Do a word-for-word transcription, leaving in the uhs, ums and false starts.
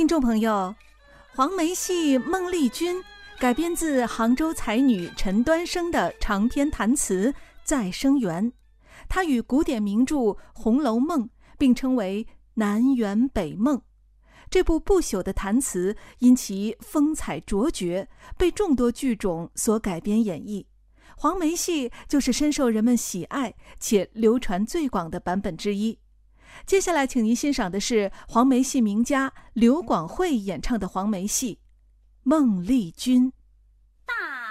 听众朋友，黄梅戏《孟丽君》改编自杭州才女陈端生的长篇弹词《再生缘》，它与古典名著《红楼梦》并称为南园北梦。这部不朽的弹词因其风采卓绝，被众多剧种所改编演绎。黄梅戏就是深受人们喜爱且流传最广的版本之一。接下来请您欣赏的是黄梅戏名家刘广惠演唱的黄梅戏《孟丽君》。 大